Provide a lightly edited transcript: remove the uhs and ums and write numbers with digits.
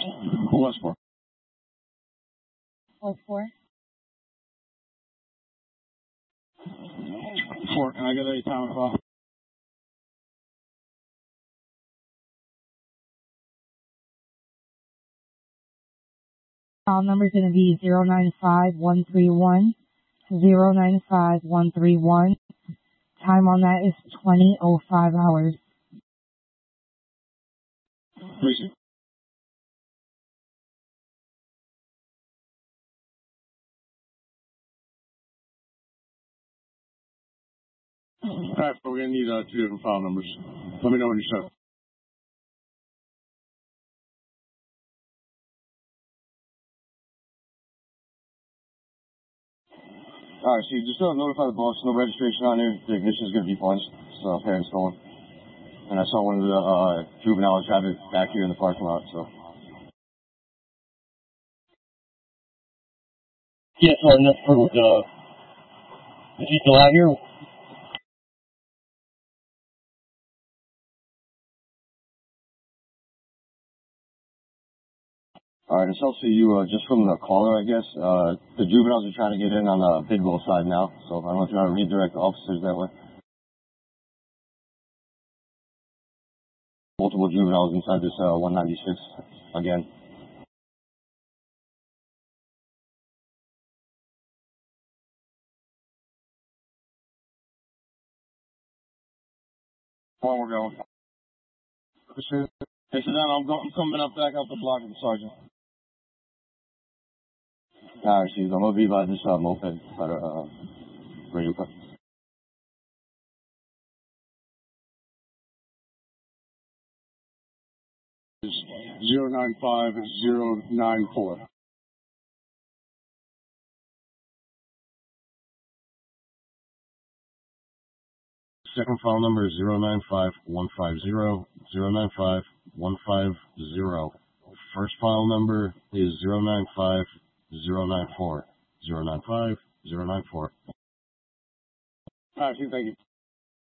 Who was for? Oh, 4. 4. Can I get a time and file? File number is going to be 095131. 095131. Time on that is 20:05 hours. Receive. Alright, so we're going to need 2 different file numbers. Let me know when you're set. Alright, so you just notify the boss, no registration on there. The ignition is going to be punched. So, parents stolen. And I saw one of the juveniles have it back here in the parking lot, so. Yes, that's for, is he still out here? Alright, it's also you, just from the caller, I guess. The juveniles are trying to get in on the Bidwell side now, so I don't know if you want to redirect the officers that way. Multiple juveniles inside this 196 again. Come on, we're going. Hey, sit down. I'm coming up back out the block with the sergeant. Alright, she's I'm gonna be by this moped by the radio car. 095094. Second file number is 095150. First file number is 095094. 095094. Alright, thank you.